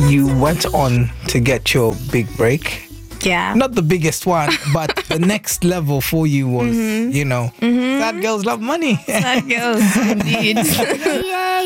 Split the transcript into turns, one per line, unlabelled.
you went on to get your big break.
Yeah.
Not the biggest one, but the next level for you was, sad girls love money.
Sad girls, indeed.